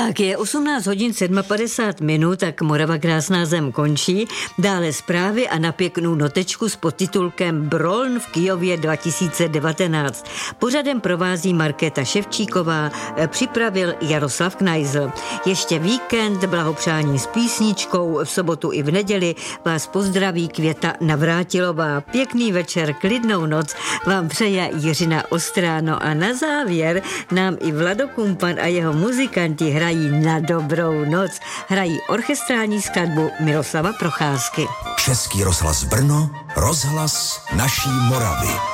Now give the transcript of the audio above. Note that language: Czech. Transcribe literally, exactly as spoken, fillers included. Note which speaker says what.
Speaker 1: Tak je osmnáct hodin padesát minut, tak Morava krásná zem končí. Dále zprávy a na pěknou notečku s podtitulkem Broln v Kyjově dva tisíce devatenáct. Pořadem provází Markéta Ševčíková, připravil Jaroslav Knajzl. Ještě víkend, blahopřání s písničkou, v sobotu i v neděli vás pozdraví Květa Navrátilová. Pěkný večer, klidnou noc vám přeje Jiřina Ostráno a na závěr nám i Vlado Kumpan a jeho muzikanti hrají Na dobrou noc. Hrají orchestrální skladbu Miroslava Procházky.
Speaker 2: Český rozhlas Brno, rozhlas naší Moravy.